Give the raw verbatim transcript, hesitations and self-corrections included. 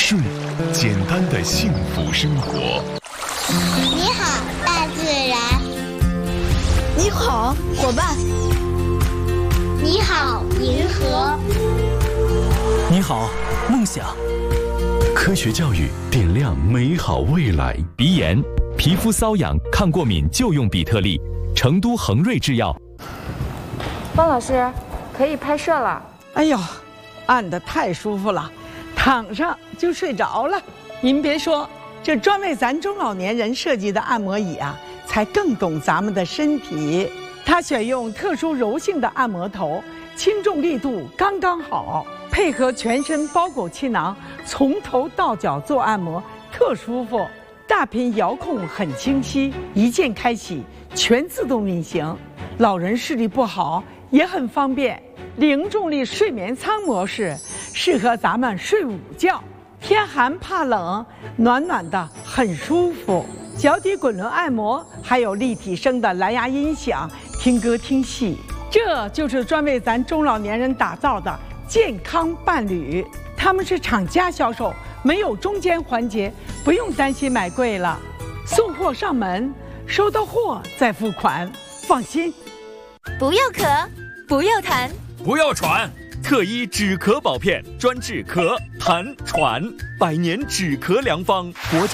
顺，简单的幸福生活。 你好，大自然。 你好，伙伴。 你好，银河。 你好，梦想。 科学教育点亮美好未来。 鼻炎、皮肤瘙痒、抗过敏就用比特利。成都恒瑞制药。 方老师，可以拍摄了。 哎呦，按得太舒服了，躺上就睡着了。您别说，这专为咱中老年人设计的按摩椅啊，才更懂咱们的身体。它选用特殊柔性的按摩头，轻重力度刚刚好，配合全身包裹气囊，从头到脚做按摩，特舒服。大屏遥控很清晰，一键开启，全自动运行。老人视力不好也很方便。零重力睡眠舱模式适合咱们睡午觉，天寒怕冷，暖暖的很舒服。脚底滚轮按摩，还有立体声的蓝牙音响，听歌听戏。这就是专为咱中老年人打造的健康伴侣。他们是厂家销售，没有中间环节，不用担心买贵了。送货上门，收到货再付款，放心。 不要咳，不要痰， 不要喘。特一止咳宝片，专治咳、痰、喘，百年止咳良方。国